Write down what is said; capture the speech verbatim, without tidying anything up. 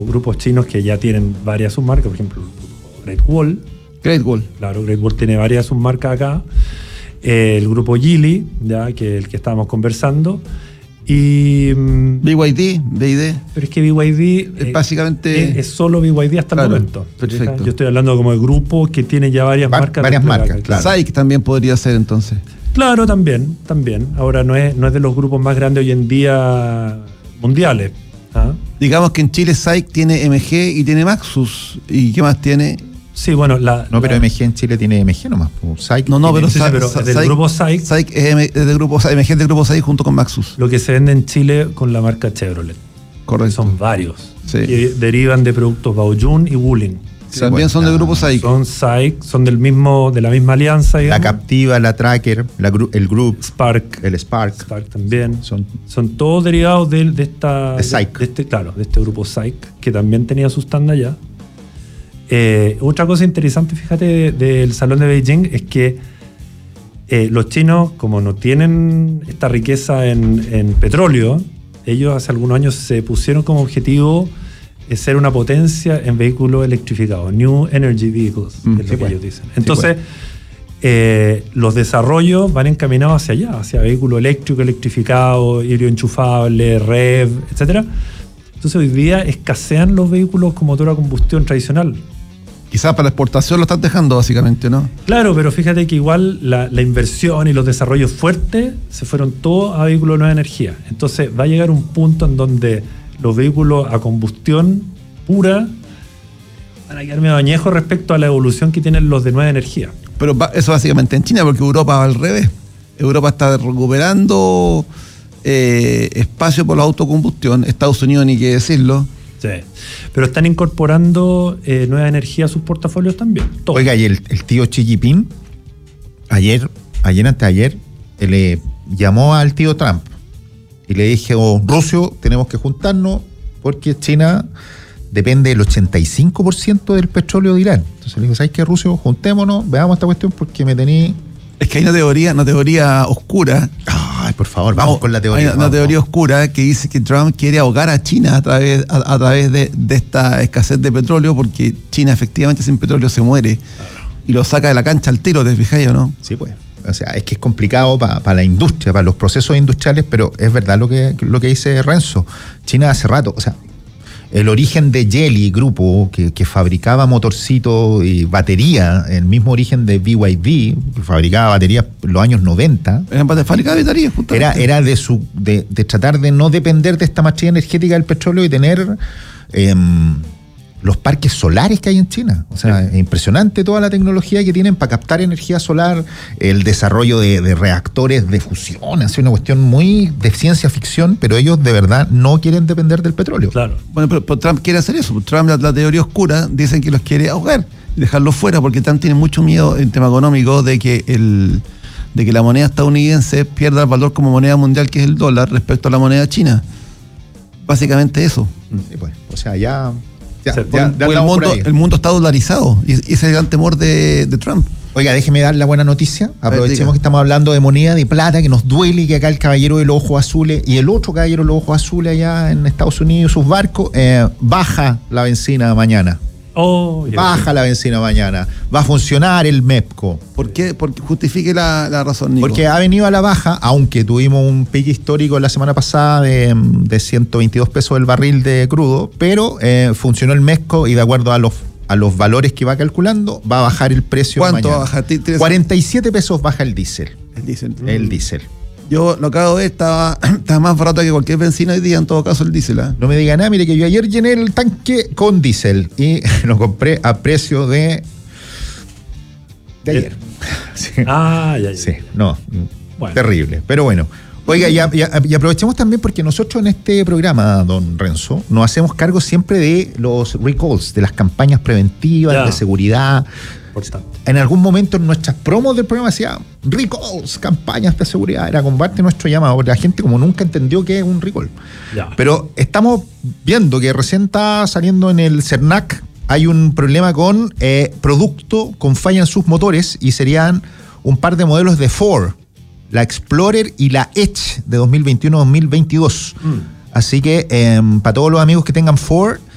grupos chinos que ya tienen varias submarcas, por ejemplo, Great Wall. Great Wall. Claro, Great Wall tiene varias submarcas acá. Eh, el grupo Geely, ya, que es el que estábamos conversando. Y B Y D, B Y D. Pero es que B Y D es básicamente es, es solo B Y D hasta claro, el momento. Perfecto. Yo estoy hablando como de grupos que tienen ya varias Va, marcas. Varias marcas, claro. SAIC también podría ser entonces. Claro, también, también. Ahora no es, no es de los grupos más grandes hoy en día mundiales. ¿Ah? Digamos que en Chile SAIC tiene M G y tiene Maxus. ¿Y qué más tiene? Sí, bueno, la... No, pero la, M G en Chile tiene M G nomás. SAIC no, no, pero, sí, sí, pero Sa- es del SAIC, grupo SAIC. SAIC es, M, es del grupo, M G es del grupo SAIC junto con Maxus. Lo que se vende en Chile con la marca Chevrolet. Correcto. Son varios. Sí. Que derivan de productos Baojun y Wuling. Sí, también son del grupo SAIC. Son SAIC, son del mismo, de la misma alianza. La digamos. Captiva, la Tracker, la gru- el Group, Spark. el Spark. Spark también. Son, Son todos derivados de, de esta. De SAIC. De este, claro, de este grupo SAIC, que también tenía sus tandas ya. Eh, otra cosa interesante, fíjate, de- del Salón de Beijing es que eh, los chinos, como no tienen esta riqueza en, en petróleo, ellos hace algunos años se pusieron como objetivo eh, ser una potencia en vehículos electrificados, New Energy Vehicles, Mm, es sí lo que pues. ellos dicen. Sí Entonces, eh, los desarrollos van encaminados hacia allá, hacia vehículos eléctricos, electrificados, hidroenchufable, R E V, etcétera. Entonces hoy día escasean los vehículos con motor a combustión tradicional. Quizás para la exportación lo están dejando básicamente, ¿no? Claro, pero fíjate que igual la, la inversión y los desarrollos fuertes se fueron todos a vehículos de nueva energía. Entonces va a llegar un punto en donde los vehículos a combustión pura van a quedar medio añejos respecto a la evolución que tienen los de nueva energía. Pero va- eso básicamente en China, porque Europa va al revés. Europa está recuperando eh, espacio por la autocombustión. Estados Unidos, ni qué decirlo. Sí. Pero están incorporando eh, nueva energía a sus portafolios también. Todo. Oiga, y el, el tío Xi Jinping, ayer, ayer antes de ayer, eh, le llamó al tío Trump y le dije, oh, Rusio, tenemos que juntarnos porque China depende del ochenta y cinco por ciento del petróleo de Irán. Entonces le digo, ¿sabes qué, Rusio? Juntémonos, veamos esta cuestión porque me tení... Es que hay una teoría, una teoría oscura. Ay, por favor, vamos No, con la teoría. Hay una vamos, teoría vamos. oscura que dice que Trump quiere ahogar a China a través, a, a través de, de esta escasez de petróleo, porque China efectivamente sin petróleo se muere. Claro. Y lo saca de la cancha al tiro, ¿te fijáis o no? Sí, pues. O sea, es que es complicado para pa la industria, para los procesos industriales, pero es verdad lo que, lo que dice Renzo. China hace rato, o sea, el origen de Geely, grupo que, que fabricaba motorcitos y batería, el mismo origen de B Y D, que fabricaba baterías en los años noventa, En fábrica de baterías, justamente. era, era de, su, de, de tratar de no depender de esta matriz energética del petróleo y tener eh, los parques solares que hay en China. O sea, es impresionante toda la tecnología que tienen para captar energía solar, el desarrollo de, de reactores de fusión, es una cuestión muy de ciencia ficción, pero ellos de verdad no quieren depender del petróleo. Claro. Bueno, pero, pero Trump quiere hacer eso. Trump, la, la teoría oscura, dicen que los quiere ahogar y dejarlos fuera, porque Trump tiene mucho miedo en tema económico de que el de que la moneda estadounidense pierda el valor como moneda mundial, que es el dólar, respecto a la moneda china. Básicamente eso. Sí, pues, o sea, ya... ya, Sí, ya- Porque ya el, andamos por mundo, ahí. el mundo está dolarizado y, y ese es el gran temor de, de Trump. Oiga, déjeme dar la buena noticia. Aprovechemos diga. que estamos hablando de moneda de plata, que nos duele, y que acá el caballero de los ojos azules y el otro caballero de los ojos azules allá en Estados Unidos, sus barcos, eh, baja la benzina mañana. Oh, ya. Baja la benzina mañana. Va a funcionar el MEPCO. ¿Por qué? Porque justifique la, la razón, Nico. Porque ha venido a la baja, aunque tuvimos un pique histórico la semana pasada de, de ciento veintidós pesos el barril de crudo, pero eh, funcionó el MEPCO y de acuerdo a los a los valores que va calculando, va a bajar el precio ¿Cuánto mañana. va a bajar? ¿Tienes- cuarenta y siete pesos baja el diésel. Dicen. El diésel. Yo lo acabo de ver, estaba, estaba más barato que cualquier benzina hoy día, en todo caso el diésel. ¿eh? No me diga nada, mire que yo ayer llené el tanque con diésel y lo compré a precio de de ayer. Sí. Ah, ya, ya. Sí, no, Bueno. terrible. Pero bueno, oiga, y, y, y aprovechemos también porque nosotros en este programa, don Renzo, nos hacemos cargo siempre de los recalls, de las campañas preventivas, Ya. de seguridad. Importante. En algún momento en nuestras promos del programa decía recalls, campañas de seguridad, era combate nuestro llamado, porque la gente como nunca entendió qué es un recall. Ya. Pero estamos viendo que recién está saliendo en el CERNAC, hay un problema con eh, producto con falla en sus motores y serían un par de modelos de Ford, la Explorer y la Edge de dos mil veintiuno a dos mil veintidós. Mm. Así que eh, para todos los amigos que tengan Ford,